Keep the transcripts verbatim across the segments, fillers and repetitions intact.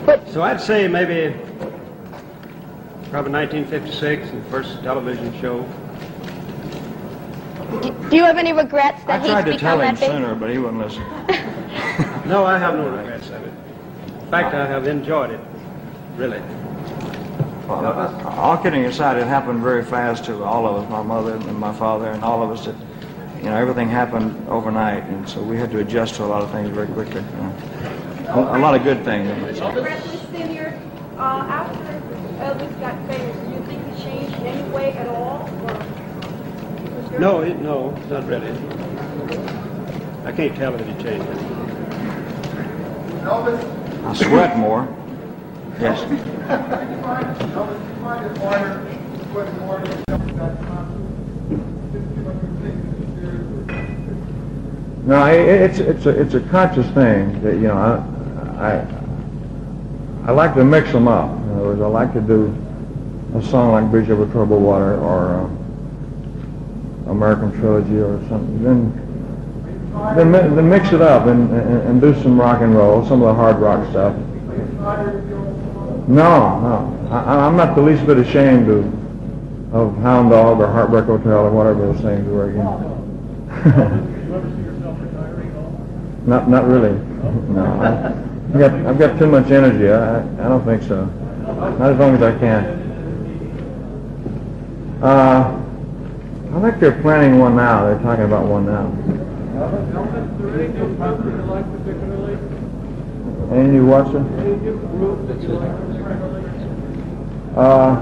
But So I'd say maybe probably nineteen fifty-six, the first television show. do, do you have any regrets I that he's tried to become tell him that big? sooner, but he wouldn't listen. No, I have no regrets of it. In fact, I have enjoyed it, really. Well, uh, all kidding aside, it happened very fast to all of us, my mother and my father and all of us. That, you know, everything happened overnight, and so we had to adjust to a lot of things very quickly. You know. A, a lot of good things. Presley Senior, uh, after Elvis got famous, do you think he changed in any way at all? Or No, it, no, not really. I can't tell that he changed it. I sweat more. Yes. No, it, it's it's a it's a conscious thing that, you know, I I I like to mix them up. In other words, I like to do a song like Bridge Over Troubled Water or uh, American Trilogy or something. Then then, mi- then mix it up and, and and do some rock and roll, some of the hard rock stuff. No, no, I, I'm not the least bit ashamed of of Hound Dog or Heartbreak Hotel or whatever those things were again. Not, not really. No, I, I've got, I've got too much energy. I, I don't think so. Not as long as I can. Uh, I think they're planning one now. They're talking about one now. Any new what, sir? Uh,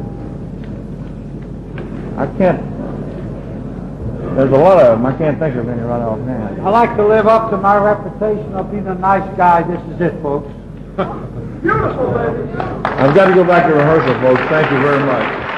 I can't. There's a lot of them. I can't think of any right offhand. I like to live up to my reputation of being a nice guy. This is it, folks. I've got to go back to rehearsal, folks. Thank you very much.